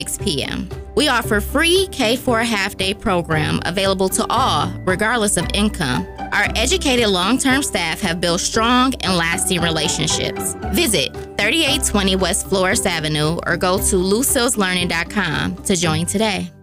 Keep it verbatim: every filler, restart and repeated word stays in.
six p.m. We offer free K four half-day program available to all, regardless of income. Our educated long-term staff have built strong and lasting relationships. Visit thirty-eight twenty West Flores Avenue or go to lucilles learning dot com to join today.